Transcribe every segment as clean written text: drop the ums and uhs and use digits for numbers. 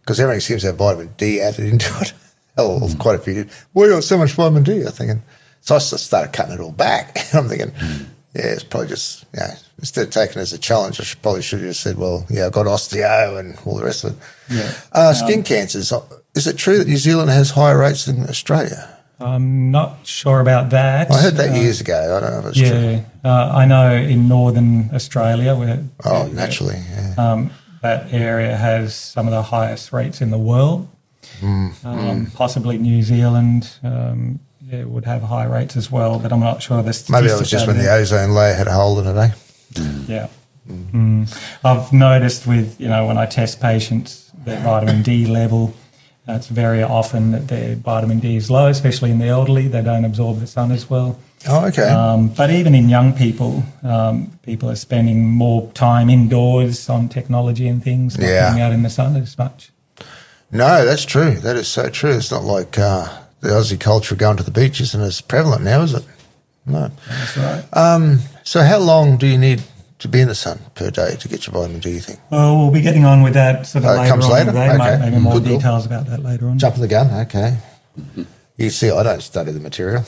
because everything seems to have vitamin D added into it. Hell, quite a few did. Why you got so much vitamin D? I'm thinking. So I started cutting it all back. I'm thinking, yeah, it's probably just, instead of taking it as a challenge, I probably should have just said, well, I've got osteo and all the rest of it. Yeah. Skin cancers. Is it true that New Zealand has higher rates than Australia? I'm not sure about that. I heard that years ago. I don't know if it's true. I know in northern Australia where naturally, that area has some of the highest rates in the world. Possibly New Zealand would have high rates as well, but I'm not sure the statistics. Maybe it was just when the ozone layer had a hole in it, eh? Yeah. I've noticed with, when I test patients, their vitamin D level, it's very often that their vitamin D is low, especially in the elderly. They don't absorb the sun as well. Oh, okay. But even in young people, people are spending more time indoors on technology and things, not getting out in the sun as much. No, that's true. That is so true. It's not like the Aussie culture going to the beach isn't as prevalent now, is it? No. That's right. So how long do you need to be in the sun per day to get your vitamin D, you think? Well, we'll be getting on with that sort of later comes on later? today. Okay. Maybe more Good details about that later on. Jumping the gun, okay. You see, I don't study the material.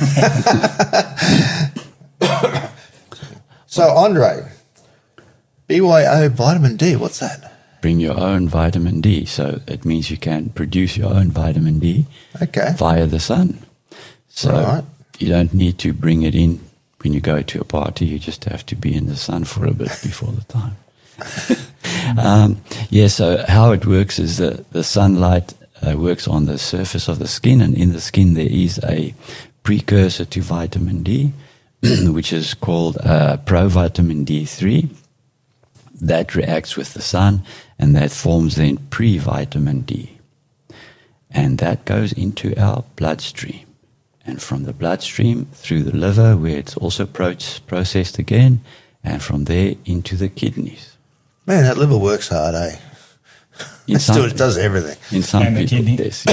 So, Andre, BYO vitamin D, what's that? Bring your own vitamin D. So it means you can produce your own vitamin D via the sun. So you don't need to bring it in when you go to a party. You just have to be in the sun for a bit before the time. So how it works is that the sunlight works on the surface of the skin, and in the skin there is a precursor to vitamin D, which is called provitamin D3. That reacts with the sun, and that forms then pre-vitamin D. And that goes into our bloodstream. And from the bloodstream through the liver, where it's also processed again, and from there into the kidneys. Man, that liver works hard, eh? It does everything. In some people, yes.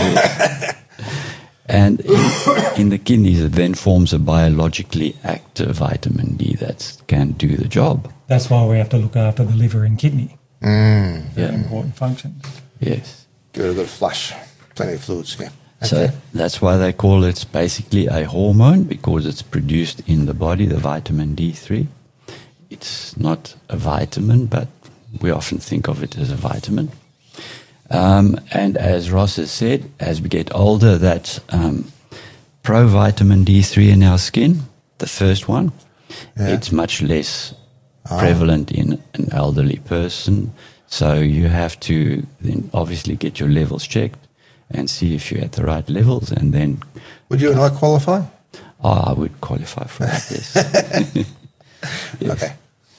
And in the kidneys, it then forms a biologically active vitamin D that can do the job. That's why we have to look after the liver and kidney. Very important functions. Yes. Give it a good flush. Plenty of fluids, yeah. So that's why they call it basically a hormone, because it's produced in the body, the vitamin D3. It's not a vitamin, but we often think of it as a vitamin. And as Ross has said, as we get older, that provitamin D3 in our skin, the first one, it's much less prevalent in an elderly person. So you have to then obviously get your levels checked and see if you're at the right levels, and then... Would you and I qualify? I would qualify for that, yes. Yes. Okay.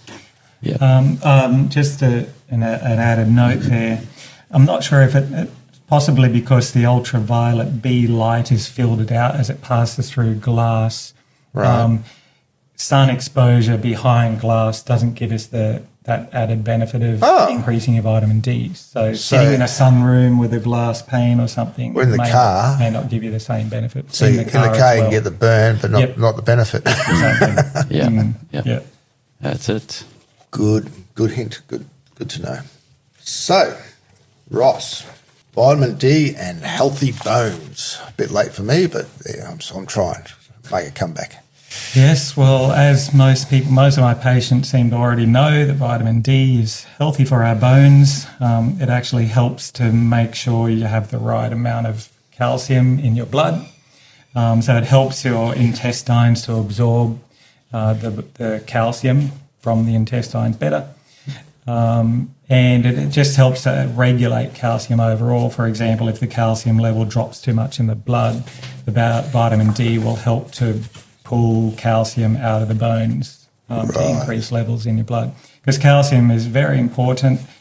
Yeah. Just an added note there. I'm not sure if it possibly because the ultraviolet B light is filtered out as it passes through glass. Right. Sun exposure behind glass doesn't give us that added benefit of increasing your vitamin D. So sitting in a sunroom with a glass pane or something or in the car may not give you the same benefit. So in the car you can get the burn, but not the benefit. Exactly. Yeah. That's it. Good hint. Good to know. So, Ross, vitamin D and healthy bones. A bit late for me, but I'm trying to make a comeback. Yes, well, as most of my patients seem to already know, that vitamin D is healthy for our bones. It actually helps to make sure you have the right amount of calcium in your blood. So it helps your intestines to absorb the calcium from the intestines better. And it just helps to regulate calcium overall. For example, if the calcium level drops too much in the blood, the vitamin D will help to pull calcium out of the bones to increase levels in your blood. Because calcium is very important.